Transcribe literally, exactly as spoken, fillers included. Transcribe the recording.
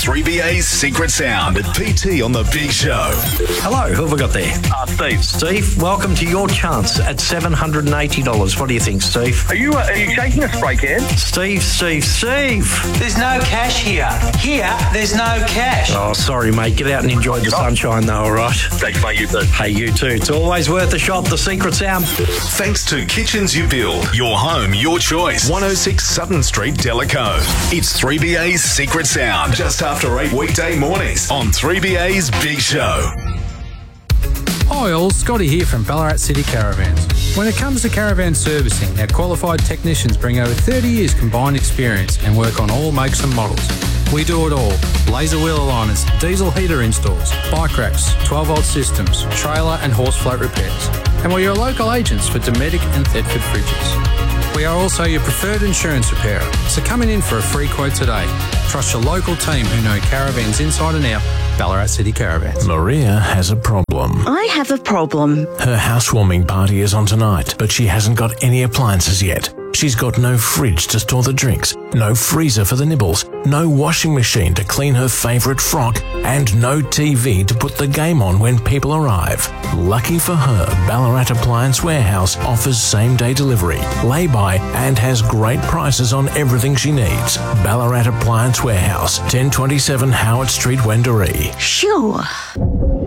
three B A's Secret Sound with P T on the Big Show. Hello, who have we got there? Uh, Steve. Steve, welcome to your chance at seven hundred eighty dollars. What do you think, Steve? Are you uh, are you shaking a spray can? Steve, Steve, Steve! There's no cash here. Here, there's no cash. Oh, sorry, mate. Get out and enjoy the sunshine, though, all right? Thanks, mate. You too. Hey, you too. It's always worth a shot, the Secret Sound. Thanks to Kitchens You Build. Your home, your choice. one oh six Sutton Street, Delacombe. It's three B A's Secret Sound. Just after eight weekday mornings on three B A's Big Show. Hi all, Scotty here from Ballarat City Caravans. When it comes to caravan servicing, our qualified technicians bring over thirty years combined experience and work on all makes and models. We do it all. Laser wheel alignments, diesel heater installs, bike racks, twelve volt systems, trailer and horse float repairs. And we're your local agents for Dometic and Thetford fridges. We are also your preferred insurance repairer, so come in for a free quote today. Trust your local team who know caravans inside and out. Ballarat City Caravans. Maria has a problem. I have a problem. Her housewarming party is on tonight, but she hasn't got any appliances yet. She's got no fridge to store the drinks, no freezer for the nibbles, no washing machine to clean her favourite frock, and no T V to put the game on when people arrive. Lucky for her, Ballarat Appliance Warehouse offers same-day delivery, lay-by, and has great prices on everything she needs. Ballarat Appliance Warehouse, ten twenty-seven Howard Street, Wendouree. Sure.